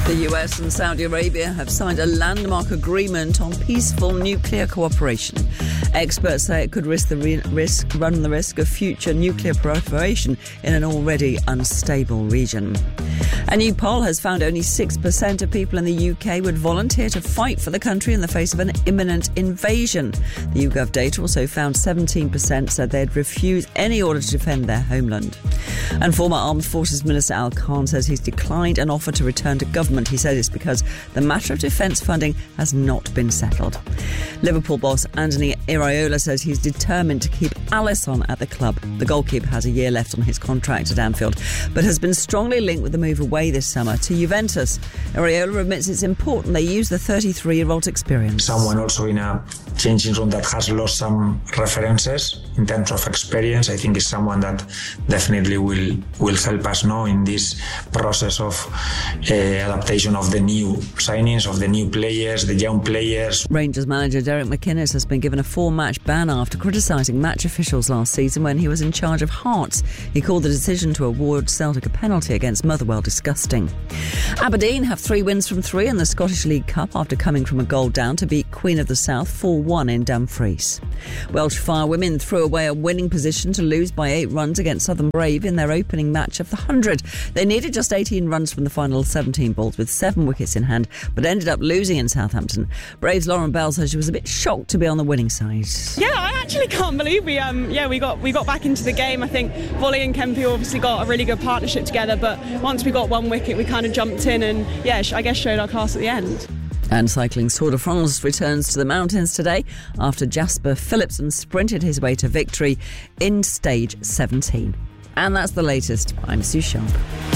The US and Saudi Arabia have signed a landmark agreement on peaceful nuclear cooperation. Experts say it could run the risk of future nuclear proliferation in an already unstable region. A new poll has found only 6% of people in the UK would volunteer to fight for the country in the face of an imminent invasion. The YouGov data also found 17% said they'd refuse any order to defend their homeland. And former Armed Forces Minister Al Khan says he's declined an offer to return to government. He said it's because the matter of defence funding has not been settled. Liverpool boss Anthony Iraola says he's determined to keep Alisson at the club. The goalkeeper has a year left on his contract at Anfield, but has been strongly linked with the move away this summer to Juventus. Iraola admits it's important they use the 33-year-old's experience. Someone also in a changing room that has lost some references in terms of experience, I think is someone that definitely will help us now in this process of adaptation of the new signings, of the new players, the young players. Rangers manager Derek McInnes has been given a 4-match ban after criticising match officials last season when he was in charge of Hearts. He called the decision to award Celtic a penalty against Motherwell disgusting. Aberdeen have 3 wins from 3 in the Scottish League Cup after coming from a goal down to beat Queen of the South 4-1 in Dumfries. Welsh Fire women threw away a winning position to lose by 8 runs against Southern Brave in their opening match of the 100. They needed just 18 runs from the final 17 balls with 7 wickets in hand, but ended up losing in Southampton. Brave's Lauren Bell says she was a bit shocked to be on the winning side. Yeah, I actually can't believe we got back into the game. I think Volley and Kempy obviously got a really good partnership together, but once we got 1 wicket, we kind of jumped in and, I guess showed our class at the end. And cycling's Tour de France returns to the mountains today after Jasper Philipsen sprinted his way to victory in stage 17. And that's the latest. I'm Sue Sharp.